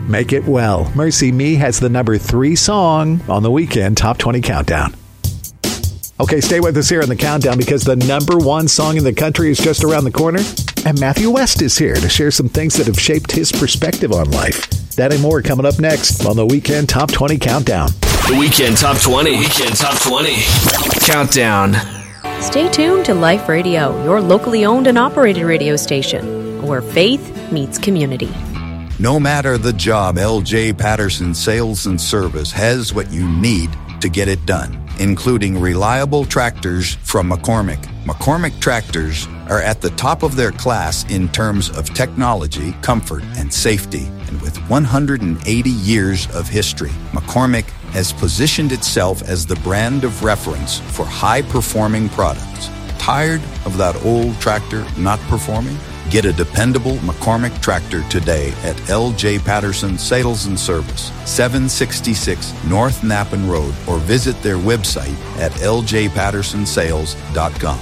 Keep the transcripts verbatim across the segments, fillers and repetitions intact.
make it well. Mercy Me has the number three song on the Weekend Top twenty Countdown. Okay, stay with us here on the countdown because the number one song in the country is just around the corner. And Matthew West is here to share some things that have shaped his perspective on life. That and more coming up next on the Weekend Top twenty Countdown. The Weekend Top twenty. Weekend Top twenty. Countdown. Stay tuned to Life Radio, your locally owned and operated radio station, where faith meets community. No matter the job, L J Patterson Sales and Service has what you need to get it done, including reliable tractors from McCormick. McCormick tractors are at the top of their class in terms of technology, comfort, and safety. And with one hundred eighty years of history, McCormick has positioned itself as the brand of reference for high-performing products. Tired of that old tractor not performing? Get a dependable McCormick tractor today at L J Patterson Sales and Service, seven sixty-six North Nappen Road, or visit their website at l j patterson sales dot com.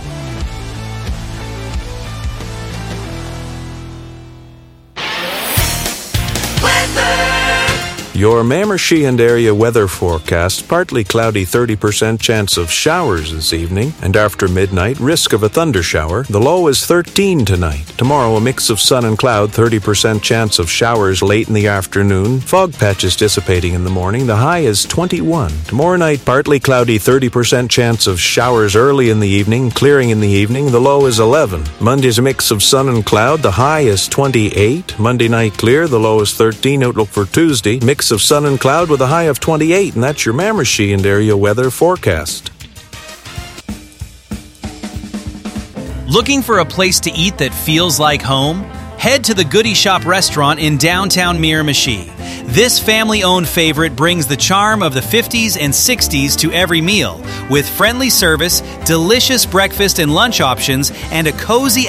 Your Mamershey and area weather forecast: partly cloudy, thirty percent chance of showers this evening, and after midnight, risk of a thundershower. The low is thirteen tonight. Tomorrow, a mix of sun and cloud, thirty percent chance of showers late in the afternoon. Fog patches dissipating in the morning. The high is twenty-one. Tomorrow night, partly cloudy, thirty percent chance of showers early in the evening, clearing in the evening. The low is eleven. Monday's a mix of sun and cloud. The high is twenty-eight. Monday night clear. The low is thirteen. Outlook for Tuesday: mix of sun and cloud with a high of twenty-eight, and that's your Mamershey and area weather forecast. Looking for a place to eat that feels like home? Head to the Goody Shop restaurant in downtown Miramichi. This family-owned favorite brings the charm of the fifties and sixties to every meal, with friendly service, delicious breakfast and lunch options, and a cozy